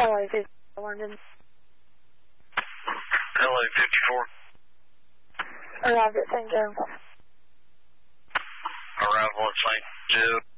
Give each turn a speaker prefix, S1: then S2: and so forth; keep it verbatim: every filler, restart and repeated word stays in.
S1: L A fifty, London.
S2: L A fifty-four.
S1: Arrived at Saint Joe.
S2: Arrival at Saint Joe.